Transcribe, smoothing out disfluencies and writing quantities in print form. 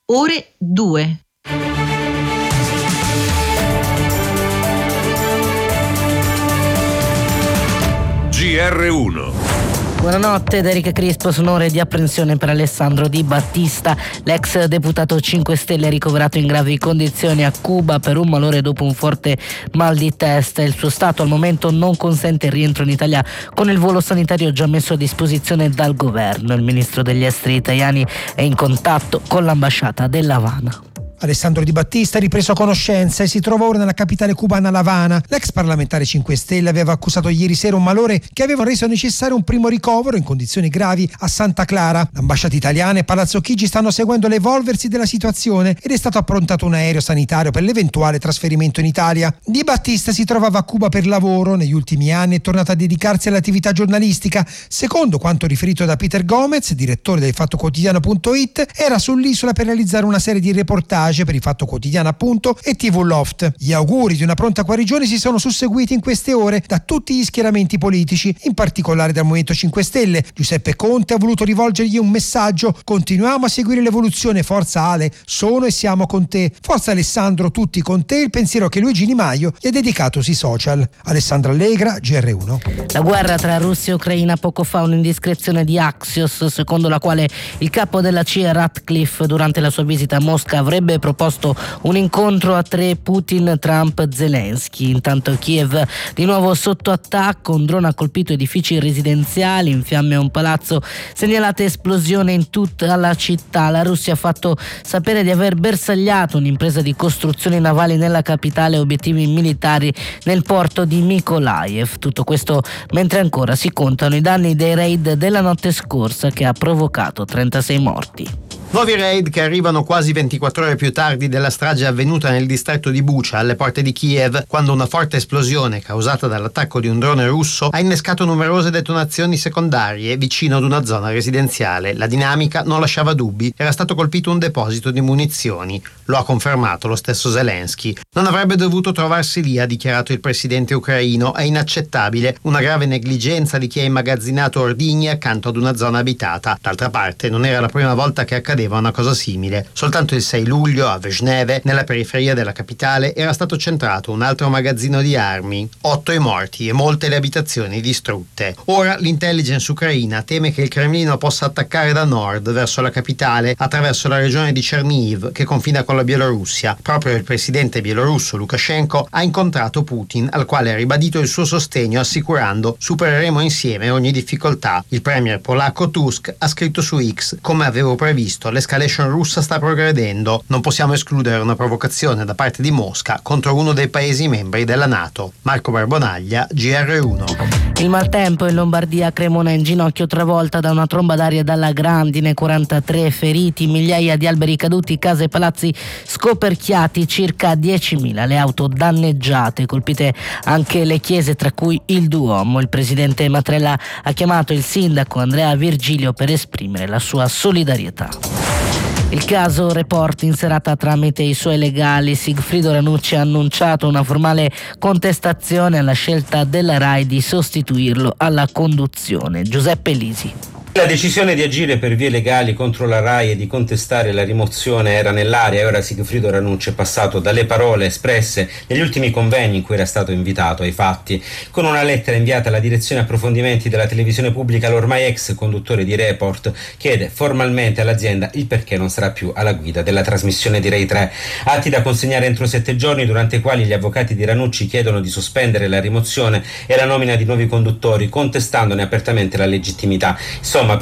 ore 2. GR1. Buonanotte, da Erika Crispo. Sono ore di apprensione per Alessandro Di Battista, l'ex deputato 5 Stelle ricoverato in gravi condizioni a Cuba per un malore dopo un forte mal di testa. Il suo stato al momento non consente il rientro in Italia con il volo sanitario già messo a disposizione dal governo. Il ministro degli esteri italiani è in contatto con l'ambasciata dell'Havana. Alessandro Di Battista ha ripreso conoscenza e si trova ora nella capitale cubana L'Havana. L'ex parlamentare 5 Stelle aveva accusato ieri sera un malore che aveva reso necessario un primo ricovero in condizioni gravi a Santa Clara. L'ambasciata italiana e Palazzo Chigi stanno seguendo l'evolversi della situazione ed è stato approntato un aereo sanitario per l'eventuale trasferimento in Italia. Di Battista si trovava a Cuba per lavoro. Negli ultimi anni è tornato a dedicarsi all'attività giornalistica. Secondo quanto riferito da Peter Gomez, direttore del fattoquotidiano.it, era sull'isola per realizzare una serie di reportage per il Fatto Quotidiano appunto e TV Loft. Gli auguri di una pronta guarigione si sono susseguiti in queste ore da tutti gli schieramenti politici, in particolare dal Movimento 5 Stelle. Giuseppe Conte ha voluto rivolgergli un messaggio: continuiamo a seguire l'evoluzione, forza Ale, sono e siamo con te, forza Alessandro, tutti con te, il pensiero che Luigi Di Maio gli ha dedicato sui social. Alessandra Allegra, GR1. La guerra tra Russia e Ucraina. Poco fa un'indiscrezione di Axios secondo la quale il capo della CIA Ratcliffe durante la sua visita a Mosca avrebbe proposto un incontro a 3 Putin, Trump, Zelensky. Intanto Kiev di nuovo sotto attacco, un drone ha colpito edifici residenziali, in fiamme un palazzo, segnalate esplosione in tutta la città. La Russia ha fatto sapere di aver bersagliato un'impresa di costruzioni navali nella capitale e obiettivi militari nel porto di Mykolaiv. Tutto questo mentre ancora si contano i danni dei raid della notte scorsa che ha provocato 36 morti. Nuovi raid che arrivano quasi 24 ore più tardi della strage avvenuta nel distretto di Bucha, alle porte di Kiev, quando una forte esplosione causata dall'attacco di un drone russo ha innescato numerose detonazioni secondarie vicino ad una zona residenziale. La dinamica non lasciava dubbi, era stato colpito un deposito di munizioni. Lo ha confermato lo stesso Zelensky. Non avrebbe dovuto trovarsi lì, ha dichiarato il presidente ucraino. È inaccettabile, una grave negligenza di chi ha immagazzinato ordigni accanto ad una zona abitata. D'altra parte non era la prima volta che accadeva una cosa simile. Soltanto il 6 luglio a Vezhneve, nella periferia della capitale, era stato centrato un altro magazzino di armi. 8 i morti e molte le abitazioni distrutte. Ora l'intelligence ucraina teme che il Cremlino possa attaccare da nord verso la capitale attraverso la regione di Chernihiv che confina con la Bielorussia. Proprio il presidente bielorusso Lukashenko ha incontrato Putin, al quale ha ribadito il suo sostegno assicurando: supereremo insieme ogni difficoltà. Il premier polacco Tusk ha scritto su X: come avevo previsto, l'escalation russa sta progredendo. Non possiamo escludere una provocazione da parte di Mosca contro uno dei paesi membri della NATO. Marco Barbonaglia, GR1. Il maltempo in Lombardia, Cremona in ginocchio travolta da una tromba d'aria dalla grandine, 43 feriti, migliaia di alberi caduti, case e palazzi scoperchiati, circa 10.000 le auto danneggiate, colpite anche le chiese tra cui il Duomo. Il presidente Mattarella ha chiamato il sindaco Andrea Virgilio per esprimere la sua solidarietà. Il caso Report in serata tramite i suoi legali. Sigfrido Ranucci ha annunciato una formale contestazione alla scelta della RAI di sostituirlo alla conduzione. Giuseppe Lisi. La decisione di agire per vie legali contro la RAI e di contestare la rimozione era nell'aria e ora Sigfrido Ranucci è passato dalle parole espresse negli ultimi convegni in cui era stato invitato ai fatti. Con una lettera inviata alla direzione approfondimenti della televisione pubblica, l'ormai ex conduttore di Report chiede formalmente all'azienda il perché non sarà più alla guida della trasmissione di Rai 3. Atti da consegnare entro 7 giorni, durante i quali gli avvocati di Ranucci chiedono di sospendere la rimozione e la nomina di nuovi conduttori, contestandone apertamente la legittimità.